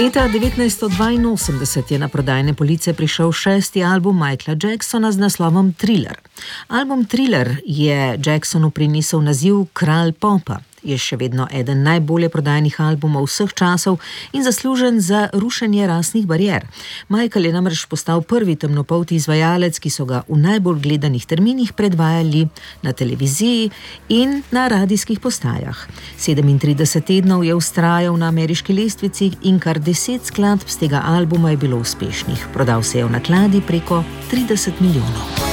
Leta 1982 je na prodajne police prišel 6. album Michaela Jacksona z naslovom Thriller. Album Thriller je Jacksonu prinesel naziv Kralj popa. Je še vedno eden najbolje prodajnih albumov vseh časov in zaslužen za rušenje rasnih barier. Michael je namreč postal prvi temnopolti izvajalec, ki so ga v najbolj gledanih terminih predvajali na televiziji in na radijskih postajah. 37 tednov je vztrajal na ameriški lestvici in kar 10 skladb z tega albuma je bilo uspešnih. Prodal se je v nakladi preko 30 milijonov.